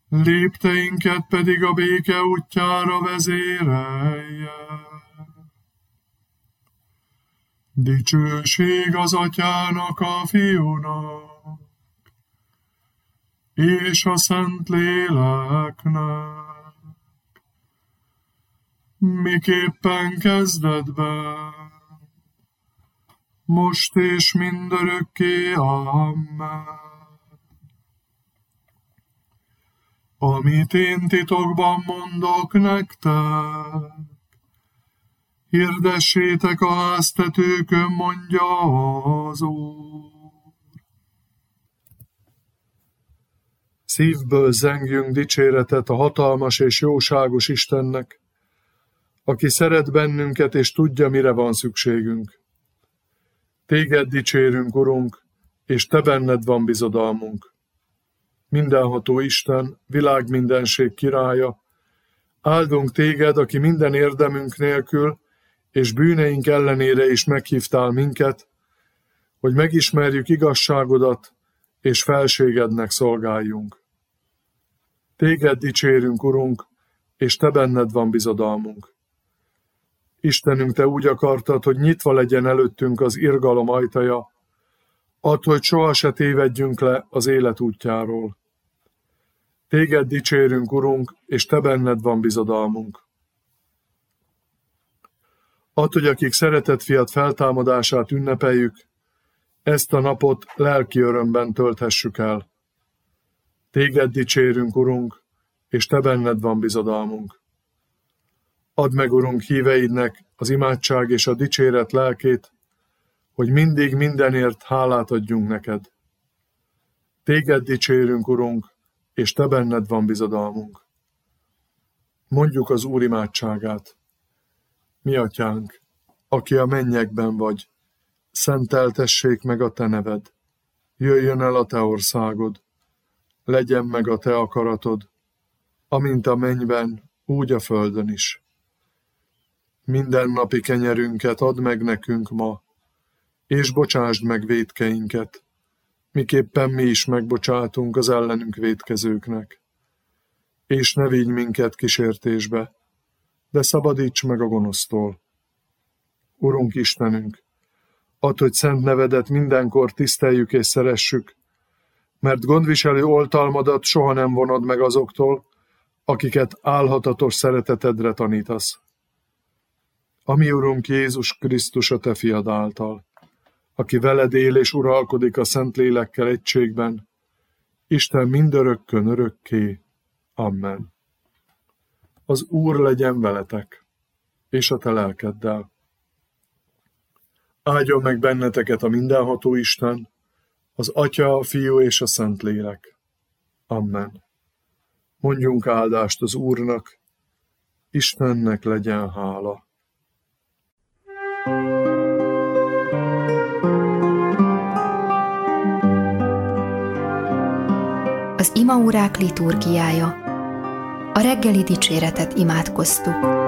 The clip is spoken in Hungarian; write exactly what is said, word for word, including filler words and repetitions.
lépteinket pedig a béke útjára vezérelje. Dicsőség az Atyának, a Fiúnak, és a Szentléleknek, miképpen kezdetben, most és mindörökké. Amen. Amit én titokban mondok nektek, hirdessétek a háztetőkön, mondja az Úr. Szívből zengjünk dicséretet a hatalmas és jóságos Istennek, aki szeret bennünket és tudja, mire van szükségünk. Téged dicsérünk, Urunk, és te benned van bizodalmunk. Mindenható Isten, világ mindenség királya, áldunk téged, aki minden érdemünk nélkül és bűneink ellenére is meghívtál minket, hogy megismerjük igazságodat és felségednek szolgáljunk. Téged dicsérünk, Urunk, és te benned van bizodalmunk. Istenünk, te úgy akartad, hogy nyitva legyen előttünk az irgalom ajtaja, add, hogy soha se tévedjünk le az élet útjáról. Téged dicsérünk, Urunk, és te benned van bizodalmunk. Add, hogy akik szeretett fiat feltámadását ünnepeljük, ezt a napot lelki örömben tölthessük el. Téged dicsérünk, Urunk, és te benned van bizodalmunk. Add meg, Urunk, híveidnek az imádság és a dicséret lelkét, hogy mindig mindenért hálát adjunk neked. Téged dicsérünk, Urunk, és te benned van bizodalmunk. Mondjuk az Úr imádságát. Mi Atyánk, aki a mennyekben vagy, szenteltessék meg a te neved. Jöjjön el a te országod, legyen meg a te akaratod, amint a mennyben, úgy a földön is. Mindennapi kenyerünket add meg nekünk ma, és bocsásd meg vétkeinket, miképpen mi is megbocsátunk az ellenünk vétkezőknek. És ne vigy minket kísértésbe, de szabadíts meg a gonosztól. Urunk Istenünk, add, hogy szent nevedet mindenkor tiszteljük és szeressük, mert gondviselő oltalmadat soha nem vonod meg azoktól, akiket álhatatos szeretetedre tanítasz. A mi Urunk Jézus Krisztus a te fiad által, aki veled él és uralkodik a Szentlélekkel egységben, Isten mindörökkön örökké. Amen. Az Úr legyen veletek, és a te lelkeddel. Áldjon meg benneteket a mindenható Isten, az Atya, a Fiú és a Szentlélek. Amen. Mondjunk áldást az Úrnak, Istennek legyen hála. Az imaórák liturgiája. A reggeli dicséretet imádkoztuk.